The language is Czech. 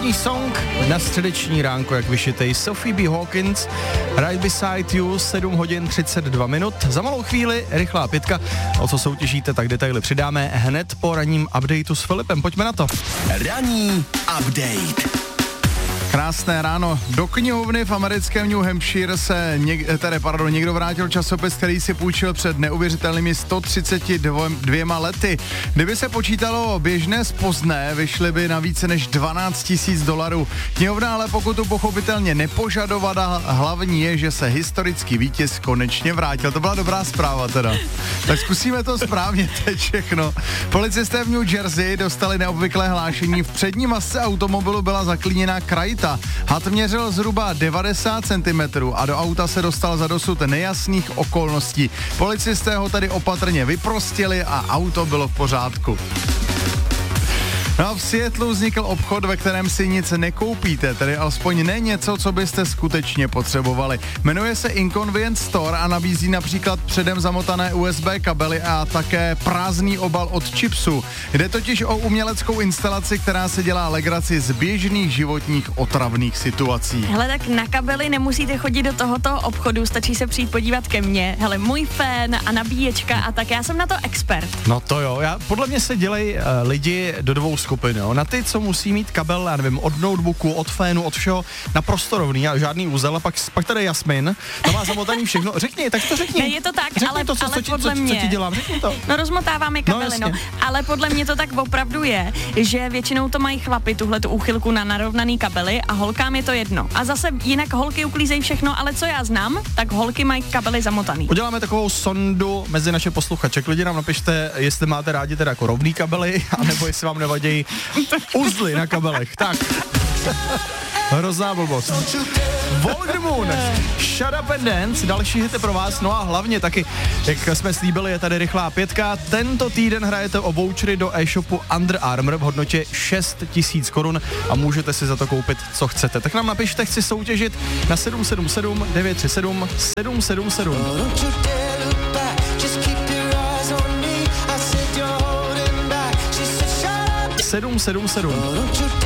Dnešní song na středeční ránko, jak vyšitej, Sophie B. Hawkins, Right Beside You, 7 hodin 32 minut. Za malou chvíli rychlá pětka. O co soutěžíte, tak detaily přidáme hned po ranním updateu s Filipem. Pojďme na to. Ranní update. Krásné ráno. Do knihovny v americkém New Hampshire se někdo vrátil časopis, který si půjčil před neuvěřitelnými 132 lety. Kdyby se počítalo běžné spozné, vyšly by na více než $12,000. Knihovna ale pokutu pochopitelně nepožadovala. Hlavní je, že se historický vítěz konečně vrátil. To byla dobrá zpráva teda. Tak zkusíme to správně teď všechno. Policisté v New Jersey dostali neobvyklé hlášení. V přední masce automobilu byla zaklíněná krajita. Had měřil zhruba 90 cm a do auta se dostal za dosud nejasných okolností. Policisté ho tedy opatrně vyprostili a auto bylo v pořádku. No a v Seattlu vznikl obchod, ve kterém si nic nekoupíte, tedy alespoň ne něco, co byste skutečně potřebovali. Jmenuje se Inconvenient Store a nabízí například předem zamotané USB kabely a také prázdný obal od chipsu. Jde totiž o uměleckou instalaci, která se dělá legraci z běžných životních otravných situací. Hele, tak na kabely nemusíte chodit do tohoto obchodu, stačí se přijít podívat ke mně. Hele, můj fén a nabíječka a tak, já jsem na to expert. No to jo, podle mě se dělají lidi do dvou skupin, jo. Na ty, co musí mít kabel, já nevím, od notebooku, od fénu, od všeho, naprosto rovný a žádný úzel, a pak tady Jasmin, to má zamotaný všechno. Řekni, tak to řekni. Ne, je to tak, řekni ale, to, ale podle mě. Co ti dělám, řekni to. No rozmotáváme kabely, no. Ale podle mě to tak opravdu je, že většinou to mají chlapi, tuhletu úchylku na narovnaný kabely a holkám je to jedno. A zase jinak holky uklízejí všechno, ale co já znám, tak holky mají kabely zamotaný. Uděláme takovou sondu mezi naše posluchače. Klidně nám napište, jestli máte rádi teda jako rovný kabely, anebo jestli vám nevadí uzly na kabelech. Tak. Hrozná blbost. Voldemon, Shut Up and Dance, další hity pro vás, no a hlavně taky, jak jsme slíbili, je tady rychlá pětka. Tento týden hrajete o vouchery do e-shopu Under Armour v hodnotě 6 000 Kč a můžete si za to koupit, co chcete. Tak nám napište, chci soutěžit na 777 937 777. 777.